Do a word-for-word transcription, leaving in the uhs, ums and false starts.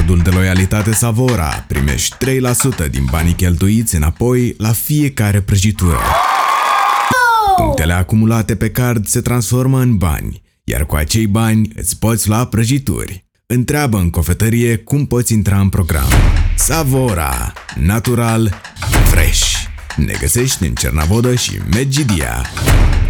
cardul de loialitate Savora primești trei la sută din banii cheltuiți înapoi la fiecare prăjitură. Punctele acumulate pe card se transformă în bani, iar cu acei bani îți poți lua prăjituri. Întreabă în cofetărie cum poți intra în program. Savora, natural, fresh. Ne găsești în Cernavodă și Medgidia.